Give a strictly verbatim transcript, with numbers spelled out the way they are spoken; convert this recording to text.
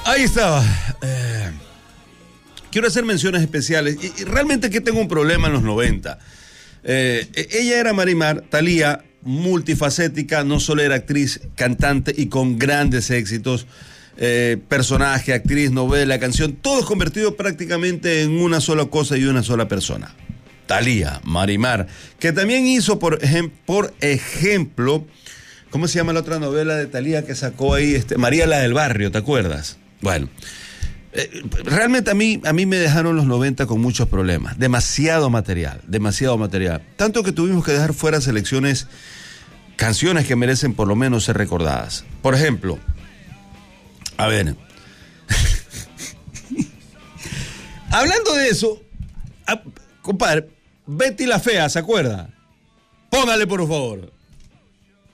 Ahí estaba. Eh, quiero hacer menciones especiales. Y, y realmente que tengo un problema en los noventa. Eh, ella era Marimar, Thalía, multifacética, no solo era actriz, cantante y con grandes éxitos. Eh, personaje, actriz, novela, canción, todo convertido prácticamente en una sola cosa y una sola persona. Thalía, Marimar, que también hizo, por, ejem- por ejemplo, ¿cómo se llama la otra novela de Thalía que sacó ahí? Este, María la del Barrio, ¿te acuerdas? Bueno, eh, realmente a mí, a mí me dejaron los noventa con muchos problemas, demasiado material, demasiado material, tanto que tuvimos que dejar fuera selecciones, canciones que merecen por lo menos ser recordadas. Por ejemplo, a ver, hablando de eso, a, compadre, Betty la Fea, ¿se acuerda? Póngale por favor.